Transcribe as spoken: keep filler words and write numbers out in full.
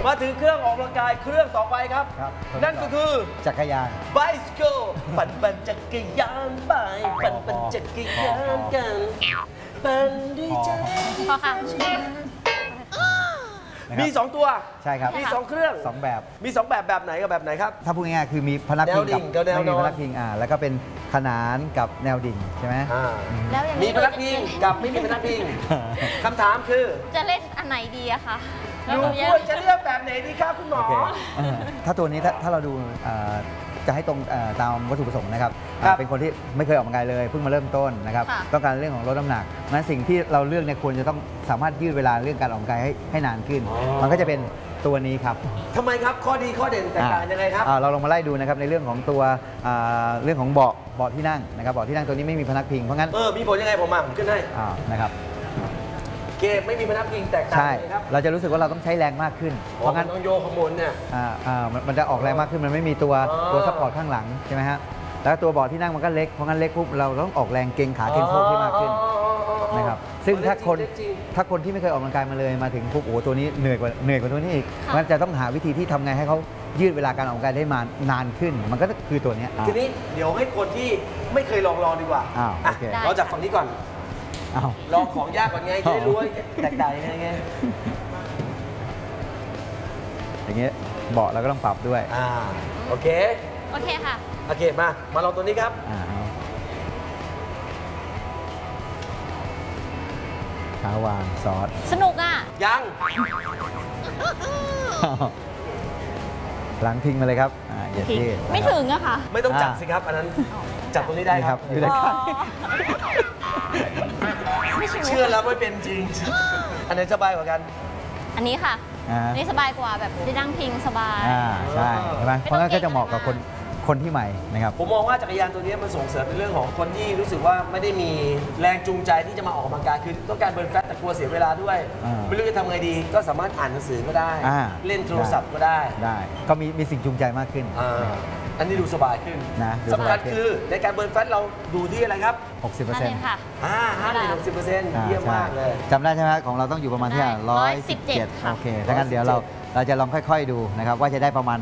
มาถึงเครื่องออกกำลังกายเครื่องต่อไปครับครับนั่นก็คือจักรยาน bicycle ปั่นปั่นจักรยานไปปั่นปั่นจักรยานกันปั่นด้วยใจพอค่ะมีสองตัวใช่ครับมีสองเครื่องสองแบบมีสองแบบแบบไหนกับแบบไหนครับถ้าพูดง่ายๆคือมีพนักพิงแนวดิ่กับงกับแนวนอนไม่มีพนักพิงอ่าแล้วก็เป็นขนานกับแนวดิ่งใช่ไหมอ่าแล้วอย่างมีนี้พนักพิงกับไม่มีพนักพิงคำถามคือจะเล่นอันไหนดีอะคะหนูควรจะเลือกแบบไหนดีครับคุณหมอโอเคเออถ้าตัวนี้ถ้าถ้าเราดูเอ่อจะให้ตรงเอ่อตามวัตถุประสงค์นะครับครับอ่าเป็นคนที่ไม่เคยออกกำลังกายเลยเพิ่งมาเริ่มต้นนะครับค่ะต้องการเรื่องของลดน้ำหนักงั้นสิ่งที่เราเลือกเนี่ยควรจะต้องสามารถยืดเวลาเรื่องการออกกำลังกายให้ให้นานขึ้น มันก็จะเป็นตัวนี้ครับทำไมครับข้อดีข้อเด่นแตกต่างยังไงครับอ่าเราลองมาไล่ดูนะครับในเรื่องของตัวอ่าเรื่องของเบาะเบาะที่นั่งนะครับเบาะที่นั่งตัวนี้ไม่มีพนักพิงเพราะงั้นเออมีผลยังไงผมมาผมขึ้นให้อ่านะครับเกมไม่มีพนักพิงแตกต่างใช่ยังไงครับเราจะรู้สึกว่าเราต้องใช้แรงมากขึ้น เพเพราะราะงั้งั้นนต้องโยกขมนเนี่ยอ่าอ่ามันมันจะออกแรงมากขึ้นมันไม่มีตัวอ๋อตัวซัพพอร์ตข้างหลังใช่ไหมฮะแล้วตัวเบาะที่นั่งมันก็เล็กเพราะงั้นเล็กปุ๊บเราต้องออกแรงเกร็งขาเกร็งโค้งขึ้นมากขึ้นอ๋ออ๋ออ๋อนะครับซึ่งถ้าคนเล็กจริงถ้าคนที่ไม่เคยออกกำลังกายมาเลยมาถึงปุ๊บโอ้ตัวนี้เหนื่อยกว่าเหนื่อยกว่าตัวนี้อีกค่ะมันจะต้องหาวิธีที่ทำไงให้เขายืดเวลาการออกกำลังกายได้มานานขึ้น มันก็คือตัวเนี้ยอ่าทีนี้เดี๋ยวให้คนที่ไม่เคยลองลองดีกว่าอ้าวอ่ะโอเคเราจากฝั่งนี้ก่อนอ้าวลองของยากก่อนไง จะได้รู้ว่าแตกต่างยังไงไงอย่างเงี้ยเบาะเราก็ต้องปรับด้วยอ่า โอเคโอเคค่ะโอเค มา มาลองตัวนี้ครับอ่าเอาขาวางซอสสนุกอ่ะยังหลังพิงมาเลยครับอ่าอย่ายืดไม่ถึงอะค่ะไม่ต้องจับอ่าสิครับ อันนั้น จับตรงนี้ได้นี่คครัรับ บอยู่ในข้างเชื่อแล้วไม่เป็นจริง อันไหนสบายกว่ากันอันนี้ค่ะอ่าอันนี้สบายกว่าแบบได้นั่งพิงสบายอ่าใช่ใช่ไหมไม่เพต้องราะงั้นก็จะเหมาะเก่งกับคนคนที่ใหม่นะครับผมมองว่าจักรยานตัวนี้มันส่งเสริมในเรื่องของคนที่รู้สึกว่าไม่ได้มีแรงจูงใจที่จะมาออกกำลังกายคือต้องการเบิร์นแฟตแต่กลัวเสียเวลาด้วยอ่าไม่รู้จะทำไงดี ก็สามารถอ่านหนังสือก็ได้อ่าเล่นโทรศัพท์ก็ได้ได้ก็มีมีสิ่งจูงใจมากขึ้นอ่านะครับอันนี้ดูสบายขึ้นนะดูสำคัญสบายขึ้นคือในการเบิร์นแฟตเราดูที่อะไรครับหกสิบเปอร์นั่นเซ็นเอต์งค่ะอ่าห้าหมื่นหกสิบเปอร์เซ็นต์เยี่ยมมากเลยจำได้ใช่ไหมของเราต้องอยู่ประมาณที่ได้ร้อยสิบเจ็ดร้อยสิบเจ็ดค่ะโอเคถ้างั้นเดี๋ยวเราเราจะลองค่อยๆดูนะครับว่าจะได้ประมาณ